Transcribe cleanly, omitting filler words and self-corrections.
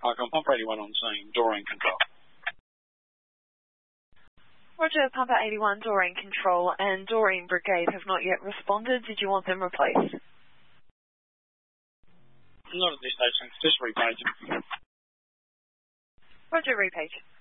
Icon Pumper 81 on scene, Doreen control. Roger, Pumper 81, Doreen control, and Doreen Brigade have not yet responded. Did you want them replaced? Not at this stage, just repage. Roger, repage.